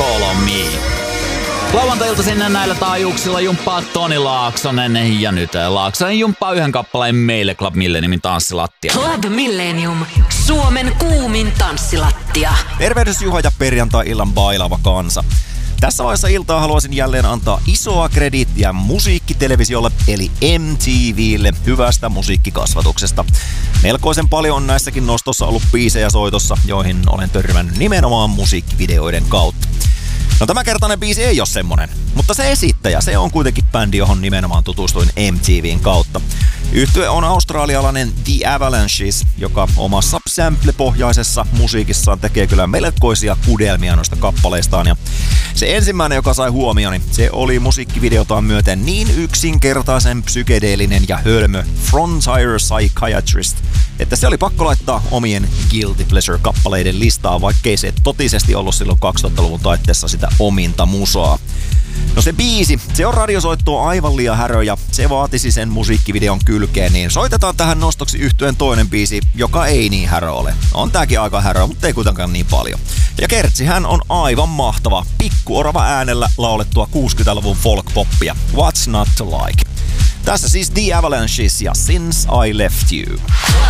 Follow Me. Lauantai-iltaisin näillä taajuuksilla jumppaa Toni Laaksonen ja nyt Laaksonen jumppaa yhden kappaleen meille Club Milleniumin tanssilattia. Club Millennium, Suomen kuumin tanssilattia. Tervehdys Juha ja perjantai-illan bailaava kansa. Tässä vaiheessa iltaa haluaisin jälleen antaa isoa krediittiä musiikkitelevisiolle eli MTVlle hyvästä musiikkikasvatuksesta. Melkoisen paljon on näissäkin nostossa ollut biisejä soitossa, joihin olen törmännyt nimenomaan musiikkivideoiden kautta. No tämänkertainen biisi ei ole semmonen, mutta se esittäjä, se on kuitenkin bändi, johon nimenomaan tutustuin MTVn kautta. Yhtye on australialainen The Avalanches, joka omassa sample-pohjaisessa musiikissaan tekee kyllä melkoisia kudelmia noista kappaleistaan. Ja se ensimmäinen, joka sai huomioni, se oli musiikkivideotaan myöten niin yksinkertaisen psykedeellinen ja hölmö Frontier Psychiatrist, että se oli pakko laittaa omien Guilty Pleasure-kappaleiden listaan, vaikkei se totisesti ollut silloin 2000-luvun taitteessa sitä ominta musaa. No se biisi, se on radiosoittoa aivan liian härö ja se vaatisi sen musiikkivideon kylkeen, niin soitetaan tähän nostoksi yhtyeen toinen biisi, joka ei niin härö ole. On tääkin aika härö, mutta ei kuitenkaan niin paljon. Ja Kertsihän on aivan mahtava, pikkuorava äänellä laulettua 60-luvun folk-poppia. What's not to like? Tässä siis The Avalanches ja Since I Left You.